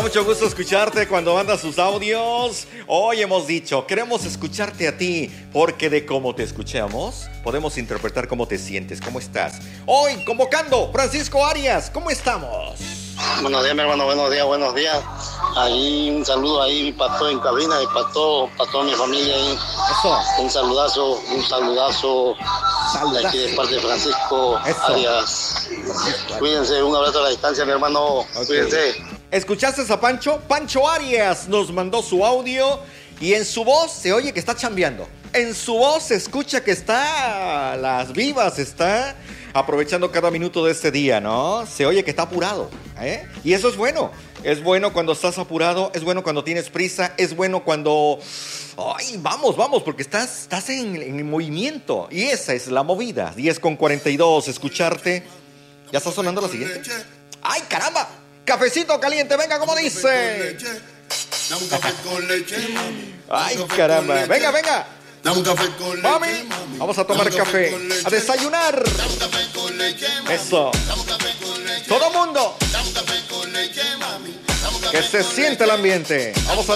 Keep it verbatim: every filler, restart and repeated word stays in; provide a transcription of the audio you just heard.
da mucho gusto escucharte cuando mandas sus audios. Hoy hemos dicho, queremos escucharte a ti, porque de cómo te escuchamos, podemos interpretar cómo te sientes, cómo estás. Hoy, convocando, Francisco Arias, ¿cómo estamos? Buenos días, mi hermano, buenos días, buenos días. Ahí un saludo ahí para todo en cabina y para todo, para toda mi familia ahí. Eso. Un saludazo, un saludazo, saludazo. De aquí de parte de Francisco Eso. Arias. Cuídense, un abrazo a la distancia, mi hermano. Okay. Cuídense. ¿Escuchaste a Pancho? Pancho Arias nos mandó su audio y en su voz se oye que está chambeando. En su voz se escucha que está a las vivas, está aprovechando cada minuto de este día, ¿no? Se oye que está apurado, ¿eh? Y eso es bueno. Es bueno cuando estás apurado, es bueno cuando tienes prisa, es bueno cuando... ¡Ay, vamos, vamos! Porque estás, estás en, en movimiento. Y esa es la movida. diez con cuarenta y dos, escucharte. ¿Ya está sonando la siguiente? ¡Ay, caramba! Cafecito caliente, venga, como dice. ¡Ay, caramba! ¡Venga, venga! Dame un café con leche, mami, mami. Vamos a tomar café, café a desayunar. Dame un café con leche, mami. Eso. Dame un café con leche. Todo mundo. Dame un café con leche, mami. Dame un café Que se con siente leche. el ambiente. Vamos a